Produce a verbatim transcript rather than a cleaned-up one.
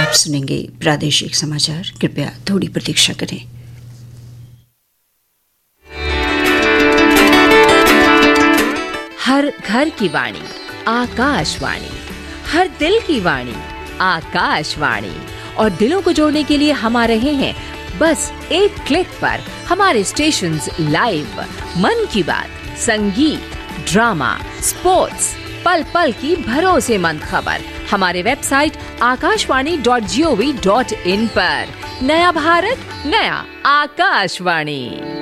आप सुनेंगे प्रादेशिक समाचार। कृपया थोड़ी प्रतीक्षा करें। हर घर की वाणी आकाशवाणी, हर दिल की वाणी आकाशवाणी। और दिलों को जोड़ने के लिए हम आ रहे हैं बस एक क्लिक पर। हमारे स्टेशंस लाइव, मन की बात, संगीत, ड्रामा, स्पोर्ट्स, पल पल की भरोसेमंद खबर हमारे website Akashvani dot G O V dot in पर। नया भारत, नया आकाशवाणी।